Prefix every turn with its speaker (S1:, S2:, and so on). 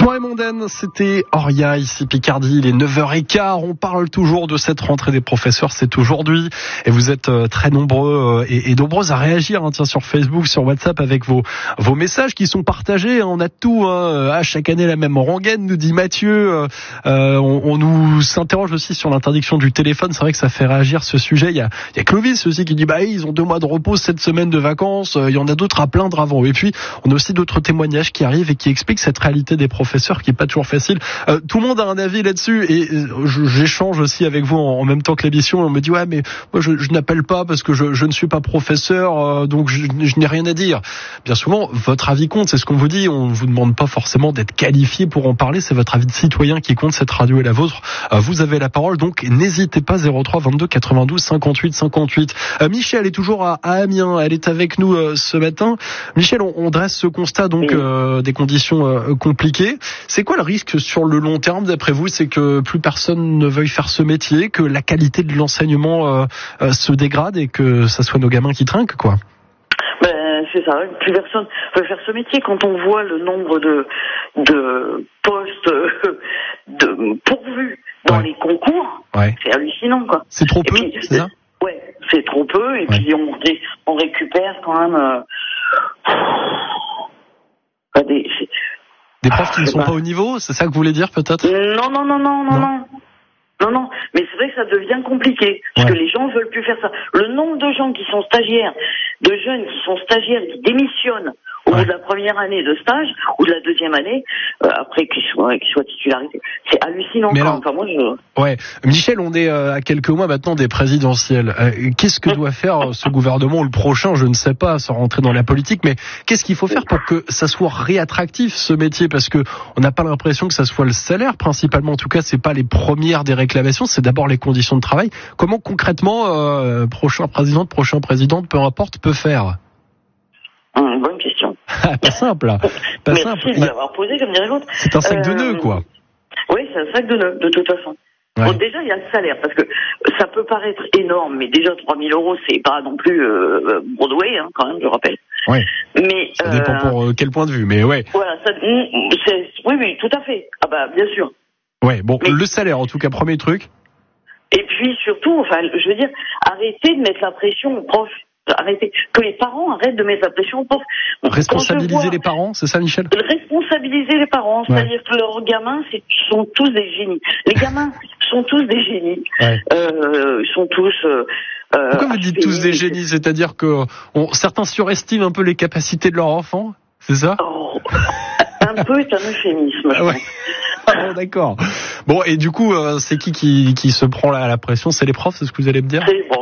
S1: Soirée mondaine, c'était Oria, ici Picardie, il est 9h15, on parle toujours de cette rentrée des professeurs, c'est aujourd'hui, et vous êtes très nombreux et nombreuses à réagir, tiens, sur Facebook, sur WhatsApp, avec vos messages qui sont partagés, on a tout, à chaque année la même rengaine, nous dit Mathieu, on nous s'interroge aussi sur l'interdiction du téléphone, c'est vrai que ça fait réagir ce sujet, il y a Clovis aussi qui dit, ils ont 2 mois de repos, 7 semaines de vacances, il y en a d'autres à plaindre avant, et puis on a aussi d'autres témoignages qui arrivent et qui expliquent cette réalité des professeurs qui est pas toujours facile. Tout le monde a un avis là-dessus et j'échange aussi avec vous en même temps que l'émission. On me dit mais moi je n'appelle pas parce que je ne suis pas professeur, donc je n'ai rien à dire. Bien souvent, votre avis compte, c'est ce qu'on vous dit. On vous demande pas forcément d'être qualifié pour en parler. C'est votre avis de citoyen qui compte. Cette radio est la vôtre. Vous avez la parole, donc n'hésitez pas. 03 22 92 58 58. Michel est toujours à Amiens. Elle est avec nous ce matin. Michel, on dresse ce constat donc des conditions compliquées. C'est quoi le risque sur le long terme d'après vous? C'est que plus personne ne veuille faire ce métier, que la qualité de l'enseignement se dégrade et que ça soit nos gamins qui trinquent, quoi?
S2: C'est ça, plus personne veut faire ce métier. Quand on voit le nombre de postes pourvus dans les concours, c'est hallucinant, quoi.
S1: C'est trop peu, c'est ça?
S2: Ouais, c'est trop peu, et puis on récupère quand même
S1: des profs qui ne sont pas au niveau, c'est ça que vous voulez dire peut-être?
S2: Non, mais c'est vrai que ça devient compliqué, parce que les gens veulent plus faire ça. Le nombre de gens qui sont stagiaires, de jeunes qui sont stagiaires, qui démissionnent au bout de la première année de stage, ou de la deuxième année, après qu'ils soient titularisés, c'est hallucinant.
S1: Mais alors, Michel, on est à quelques mois maintenant des présidentielles. Qu'est-ce que doit faire ce gouvernement ou le prochain? Je ne sais pas, sans rentrer dans la politique, mais qu'est-ce qu'il faut faire pour que ça soit réattractif, ce métier? Parce que on n'a pas l'impression que ça soit le salaire, principalement. En tout cas, c'est pas les premières des réclamations, c'est d'abord les conditions de travail. Comment concrètement, prochain présidente, peu importe, peut faire?
S2: Bonne question.
S1: Pas simple, là.
S2: Merci de m'avoir posé, comme dirait l'autre.
S1: C'est un sac de nœuds, quoi.
S2: Oui, c'est un sac de nœuds, de toute façon. Bon, déjà, il y a le salaire, parce que ça peut paraître énorme, mais déjà 3 000 €, c'est pas non plus Broadway, quand même, je rappelle.
S1: Oui.
S2: Mais
S1: ça dépend pour quel point de vue, mais ouais.
S2: Voilà, oui, tout à fait. Ah bah, bien sûr.
S1: Ouais, bon, mais le salaire, en tout cas, premier truc.
S2: Et puis surtout, je veux dire, arrêtez de mettre la pression aux profs. Arrêtez. Que les parents arrêtent de mettre la pression aux profs.
S1: Responsabiliser les parents, c'est ça, Michel?
S2: Responsabiliser les parents, c'est-à-dire que leurs gamins sont tous des génies. Les gamins sont tous des génies. Sont tous...
S1: Pourquoi vous dites tous des génies? C'est-à-dire que certains surestiment un peu les capacités de leurs enfants, c'est ça?
S2: Un peu est un euphémisme, je pense.
S1: Bon, d'accord. Bon, et du coup, c'est qui se prend la pression? C'est les profs, c'est ce que vous allez me dire?